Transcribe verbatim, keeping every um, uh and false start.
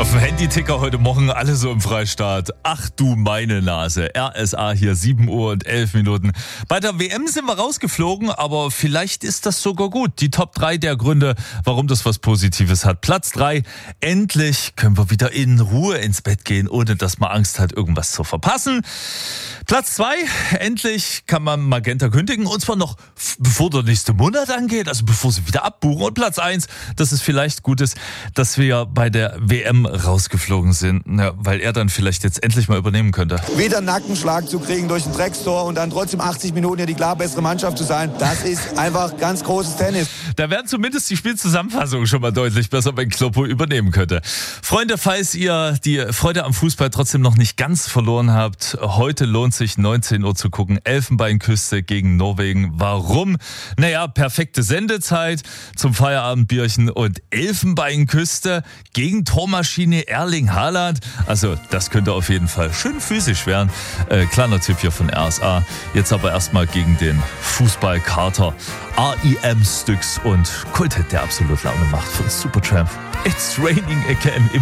Auf dem Handy-Ticker heute Morgen alle so im Freistaat. Ach du meine Nase. R S A hier, sieben Uhr und elf Minuten. Bei der W M sind wir rausgeflogen, aber vielleicht ist das sogar gut. Die Top drei der Gründe, warum das was Positives hat. Platz drei, endlich können wir wieder in Ruhe ins Bett gehen, ohne dass man Angst hat, irgendwas zu verpassen. Platz zwei, endlich kann man Magenta kündigen, und zwar noch f- bevor der nächste Monat angeht, also bevor sie wieder abbuchen. Und Platz eins, dass es vielleicht gut ist, dass wir bei der W M rausgeflogen sind, ja, weil er dann vielleicht jetzt endlich mal übernehmen könnte. Wieder einen Nackenschlag zu kriegen durch ein Dreckstor und dann trotzdem achtzig Minuten ja die klar bessere Mannschaft zu sein, das ist einfach ganz großes Tennis. Da wären zumindest die Spielzusammenfassungen schon mal deutlich besser, wenn Kloppo übernehmen könnte. Freunde, falls ihr die Freude am Fußball trotzdem noch nicht ganz verloren habt, heute lohnt sich neunzehn Uhr zu gucken. Elfenbeinküste gegen Norwegen. Warum? Naja, perfekte Sendezeit zum Feierabendbierchen und Elfenbeinküste gegen Tormaschine Erling Haaland. Also das könnte auf jeden Fall schön physisch werden. Äh, kleiner Tipp hier von R S A. Jetzt aber erstmal gegen den Fußballkater R E M Styx und Kulthit, der absolut Laune macht von Supertramp. It's raining again.